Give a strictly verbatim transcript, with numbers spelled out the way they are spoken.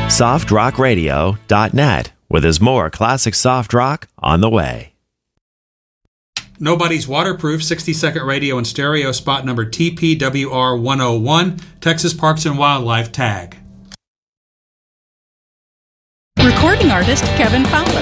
soft rock radio dot net, with his more classic soft rock on the way. Nobody's Waterproof, sixty-second radio and stereo, spot number T P W R one oh one, Texas Parks and Wildlife tag. Recording artist Kevin Fowler.